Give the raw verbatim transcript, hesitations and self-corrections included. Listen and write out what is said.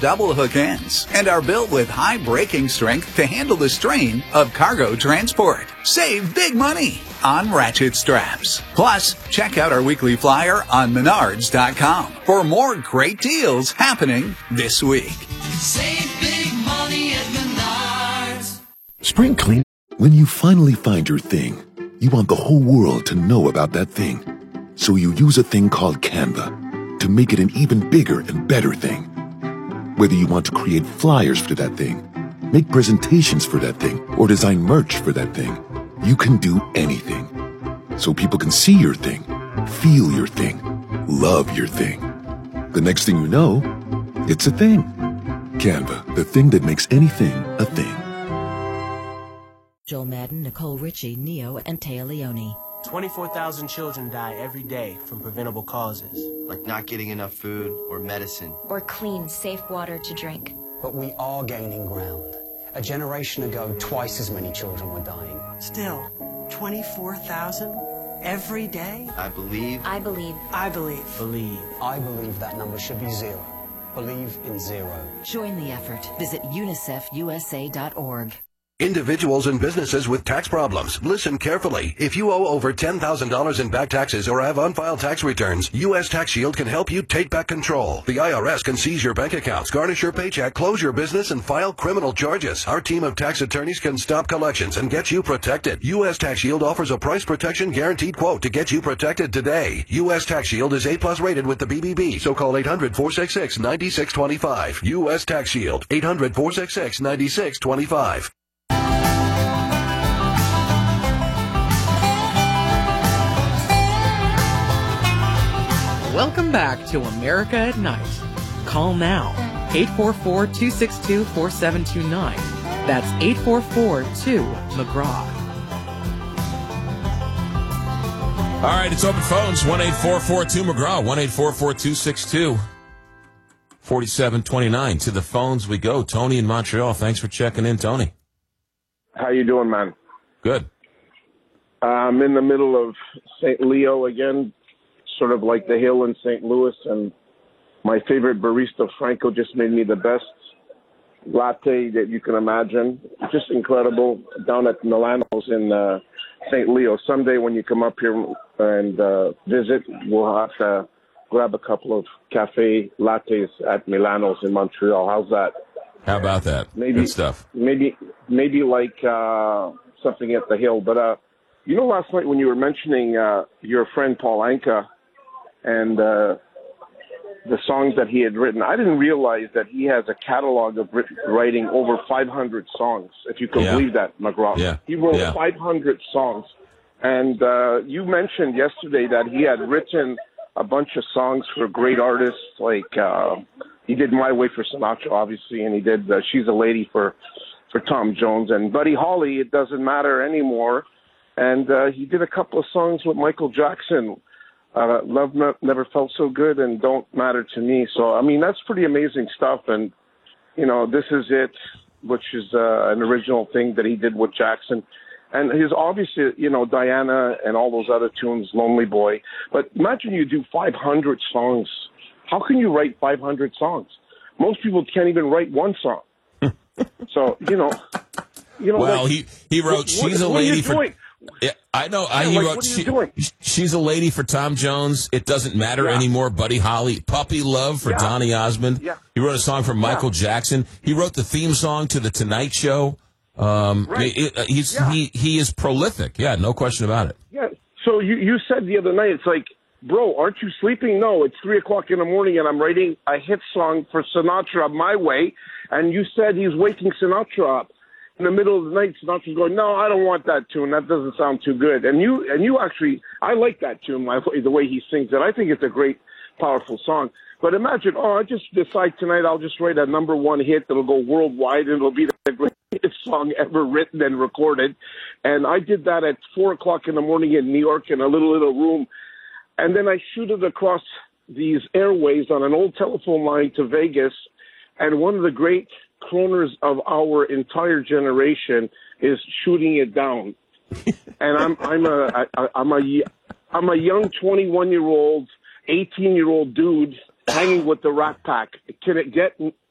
double hook ends and are built with high braking strength to handle the strain of cargo transport. Save big money on ratchet straps. Plus, check out our weekly flyer on menards dot com for more great deals happening this week. Save big money at Menards. Spring clean. When you finally find your thing, you want the whole world to know about that thing. So you use a thing called Canva to make it an even bigger and better thing. Whether you want to create flyers for that thing, make presentations for that thing, or design merch for that thing, you can do anything. So people can see your thing, feel your thing, love your thing. The next thing you know, it's a thing. Canva, the thing that makes anything a thing. Joel Madden, Nicole Richie, Neo, and Taya Leone. twenty-four thousand children die every day from preventable causes. Like not getting enough food or medicine. Or clean, safe water to drink. But we are gaining ground. A generation ago, twice as many children were dying. Still, twenty-four thousand every day? I believe. I believe. I believe. Believe. I believe that number should be zero. Believe in zero. Join the effort. Visit unicef u s a dot org. Individuals and businesses with tax problems, listen carefully. If you owe over ten thousand dollars in back taxes or have unfiled tax returns, U S Tax Shield can help you take back control. The I R S can seize your bank accounts, garnish your paycheck, close your business, and file criminal charges. Our team of tax attorneys can stop collections and get you protected. U S Tax Shield offers a price protection guaranteed quote to get you protected today. U S Tax Shield is A plus rated with the B B B, so call eight hundred, four six six, nine six two five. U S Tax Shield, eight hundred, four six six, nine six two five. Welcome back to America at Night. Call now, eight four four, two six two, four seven two nine. That's eight four four, two, McGraw. All right, it's open phones, one eight four four two McGraw, one eight four four, two six two, four seven two nine. To the phones we go. Tony in Montreal, thanks for checking in, Tony. How you doing, man? Good. Uh, I'm in the middle of Saint Leo again, sort of like the Hill in Saint Louis, and my favorite barista, Franco, just made me the best latte that you can imagine. Just incredible, down at Milano's in uh, Saint Leo. Someday when you come up here and uh, visit, we'll have to grab a couple of cafe lattes at Milano's in Montreal. How's that? How about that? Maybe, Good stuff. Maybe, maybe like uh, something at the Hill. But, uh, you know, last night when you were mentioning uh, your friend Paul Anka, and uh, the songs that he had written, I didn't realize that he has a catalog of writ- writing over five hundred songs, if you can Yeah. believe that, McGraw. Yeah. He wrote Yeah. five hundred songs. And uh, you mentioned yesterday that he had written a bunch of songs for great artists, like uh, he did My Way for Sinatra, obviously, and he did uh, She's a Lady for, for Tom Jones. And Buddy Holly, It Doesn't Matter Anymore. And uh, he did a couple of songs with Michael Jackson, Uh, Love Ne- Never Felt So Good and Don't Matter to Me. So, I mean, that's pretty amazing stuff. And, you know, This Is It, which is uh, an original thing that he did with Jackson. And his, obviously, you know, Diana and all those other tunes, Lonely Boy. But imagine you do five hundred songs. How can you write five hundred songs? Most people can't even write one song. So, you know, you know. Well, like, he, he wrote what, She's what, a what Lady for... doing? Yeah, I know. I, Yeah, he like, wrote what are you she, doing? She's a Lady for Tom Jones. It Doesn't Matter Yeah. Anymore. Buddy Holly. Puppy Love for Yeah. Donny Osmond. Yeah. He wrote a song for Michael Yeah. Jackson. He wrote the theme song to The Tonight Show. Um, Right. it- it- he's, Yeah. he, he is prolific. Yeah, no question about it. Yeah. So you, you said the other night, it's like, bro, aren't you sleeping? No, it's three o'clock in the morning and I'm writing a hit song for Sinatra, My Way. And you said he's waking Sinatra up. In the middle of the night, Sinatra's going, no, I don't want that tune. That doesn't sound too good. And you, and you actually, I like that tune, my, the way he sings it. I think it's a great, powerful song. But imagine, oh, I just decide tonight I'll just write a number one hit that'll go worldwide and it'll be the greatest song ever written and recorded. And I did that at four o'clock in the morning in New York in a little, little room. And then I shoot it across these airways on an old telephone line to Vegas. And one of the great kroners of our entire generation is shooting it down. And I'm, I'm a, I, I'm a, I'm a young twenty-one year old, eighteen year old dude hanging with the Rat Pack. Can it get